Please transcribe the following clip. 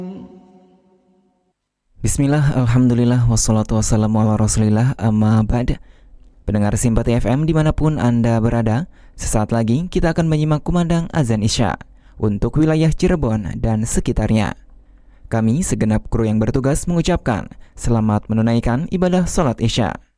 Bismillah, alhamdulillah, wassalatu wassalamu ala rasulillah, amma ba'd. Pendengar Simpati FM dimanapun Anda berada, sesaat lagi kita akan menyimak kumandang azan Isya untuk wilayah Cirebon dan sekitarnya. Kami segenap kru yang bertugas mengucapkan selamat menunaikan ibadah sholat Isya.